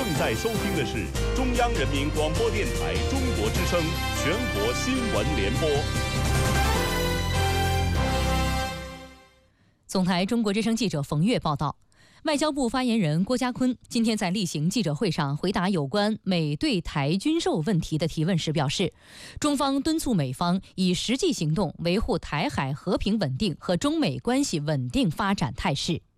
在收听的是中央人民广播电台中国之声全国新闻联播。 总台中国之声记者冯月报道，外交部发言人郭家坤今天在例行记者会上回答有关美对台军售问题的提问时表示，中方敦促美方以实际行动维护台海和平稳定和中美关系稳定发展态势。